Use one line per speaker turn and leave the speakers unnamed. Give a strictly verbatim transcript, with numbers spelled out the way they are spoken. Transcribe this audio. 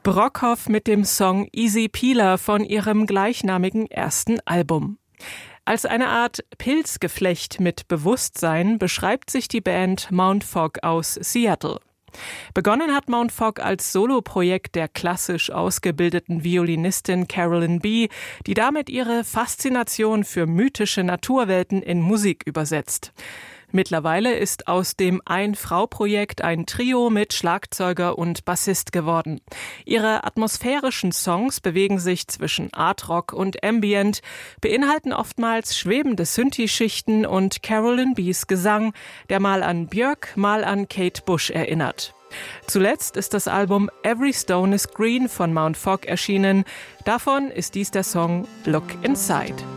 Brockhoff mit dem Song Easy Peeler von ihrem gleichnamigen ersten Album. Als eine Art Pilzgeflecht mit Bewusstsein beschreibt sich die Band Mount Fog aus Seattle. Begonnen hat Mount Fog als Soloprojekt der klassisch ausgebildeten Violinistin Carolyn Bee, die damit ihre Faszination für mythische Naturwelten in Musik übersetzt. Mittlerweile ist aus dem Ein-Frau-Projekt ein Trio mit Schlagzeuger und Bassist geworden. Ihre atmosphärischen Songs bewegen sich zwischen Art-Rock und Ambient, beinhalten oftmals schwebende Synthi-Schichten und Carolyn Bees Gesang, der mal an Björk, mal an Kate Bush erinnert. Zuletzt ist das Album Every Stone is Green von Mount Fog erschienen. Davon ist dies der Song Look Inside.